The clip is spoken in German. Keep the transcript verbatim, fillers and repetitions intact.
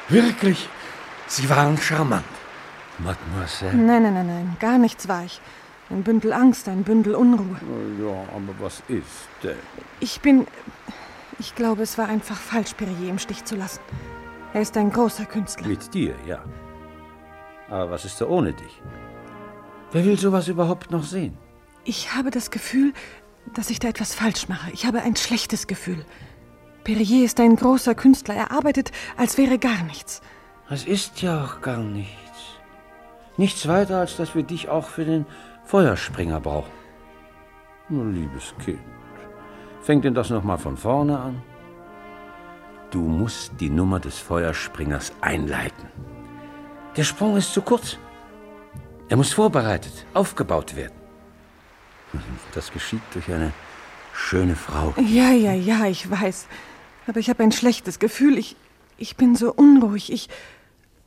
Wirklich? Sie waren charmant, Mademoiselle. Nein, nein, nein, nein, gar nichts war ich. Ein Bündel Angst, ein Bündel Unruhe. Ja, aber was ist denn? Ich bin... Ich glaube, es war einfach falsch, Périer im Stich zu lassen. Er ist ein großer Künstler. Mit dir, ja. Aber was ist da ohne dich? Wer will sowas überhaupt noch sehen? Ich habe das Gefühl, dass ich da etwas falsch mache. Ich habe ein schlechtes Gefühl. Périer ist ein großer Künstler. Er arbeitet, als wäre gar nichts. Es ist ja auch gar nichts. Nichts weiter, als dass wir dich auch für den Feuerspringer brauchen. Nun, liebes Kind, fängt denn das nochmal von vorne an? Du musst die Nummer des Feuerspringers einleiten. Der Sprung ist zu kurz. Er muss vorbereitet, aufgebaut werden. Das geschieht durch eine schöne Frau. Ja, ja, ja, ich weiß. Aber ich habe ein schlechtes Gefühl. Ich, ich bin so unruhig. Ich,